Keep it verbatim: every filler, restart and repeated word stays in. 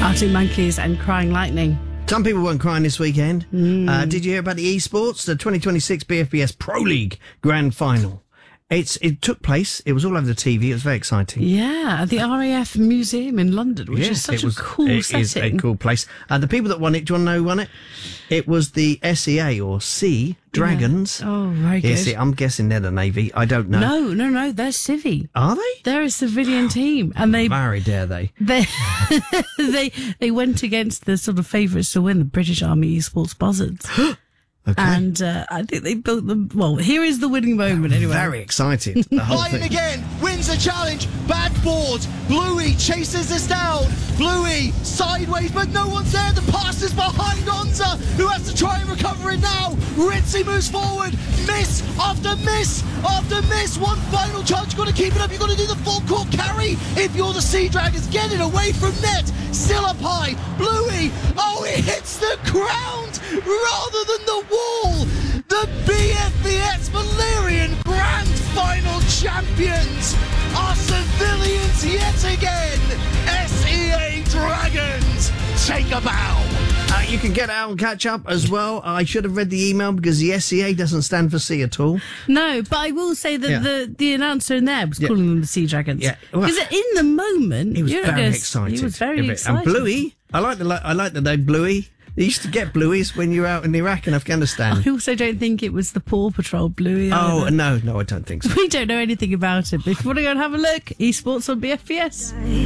Arctic Monkeys and Crying Lightning. Some people weren't crying this weekend. Mm. Uh, did you hear about the esports? The twenty twenty-six B F B S Pro League Grand Final. It's It took place. It was all over the T V. It was very exciting. Yeah, at the R A F Museum in London, which Yes, is such it was, a cool it setting. It is a cool place. Uh, the people that won it, do you want to know who won it? It was the S E A or Sea Dragons. Yeah. Oh, very good. Yes, I'm guessing they're the Navy. I don't know. No, no, no, they're civvy. Are they? They're a civilian team, and they Very dare they. they they they went against the sort of favourites to win, the British Army Esports Buzzards. Okay. And uh, I think they built them. Well, here is the winning moment. Anyway, Very excited. The whole Fighting thing. again, wins the challenge. Bad board. Bluey chases this down. Bluey sideways, but no one's there. The pass is behind Onza, who has to try and recover it now. Ritzy moves forward. Miss after miss after miss. One final chance. You've got to keep it up. You've got to do the full court carry if you're the Sea Dragons. Get it away from net. Still up high. Bluey. Oh, it hits the ground rather than the wall. The B F B S Valerian Grand Final champions are civilians yet again. S E A Dragons take a bow. Uh, you can get out and catch up as well. I should have read the email because the S E A doesn't stand for sea at all. no, but I will say that Yeah. the the announcer in there was Yeah. calling them the Sea Dragons. Yeah. Well, because in the moment, He was you're not very gonna- excited. He was very And excited. Bluey, I like the I like the name Bluey. They used to get Blueys when you were out in Iraq and Afghanistan. I also don't think it was the Paw Patrol Bluey. Oh, either. no, no, I don't think so. We don't know anything about it, but if you want to go and have a look, esports on B F B S.